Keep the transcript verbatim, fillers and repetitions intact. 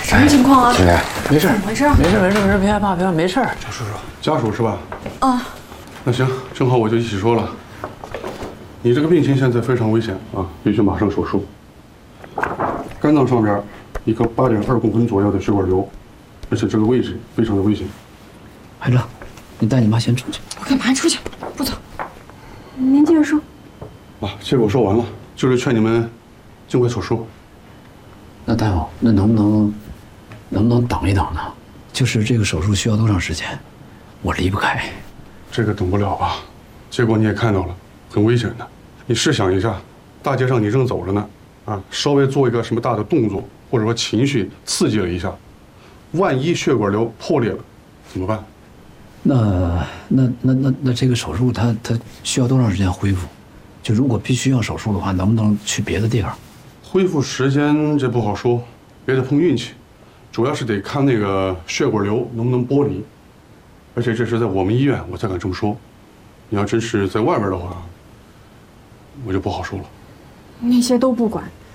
什么情况啊？ 青莲，没事， 怎么回事？ 没事，没事，没事，别害怕，别怕，没事。 赵叔叔，家属是吧？ 啊。 那行，正好我就一起说了。你这个病情现在非常危险啊，必须马上手术。肝脏上边一个八点二公分左右的血管瘤，而且这个位置非常的危险。 海正，你带你妈先出去。 我干嘛出去？不走。您接着说。 啊，这个我说完了，就是劝你们尽快手术。 那大夫，那能不能，能不能等一等呢？就是这个手术需要多长时间？我离不开。 这个等不了吧？结果你也看到了，很危险的。你试想一下，大街上你正走着呢，啊，稍微做一个什么大的动作，或者说情绪刺激了一下，万一血管瘤破裂了，怎么办？ 那那那那那这个手术它它需要多长时间恢复？就如果必须要手术的话，能不能去别的地方？ 恢复时间这不好说，也得碰运气，主要是得看那个血管瘤能不能剥离，而且这是在我们医院我才敢这么说，你要真是在外边的话，我就不好说了。 那些都不管，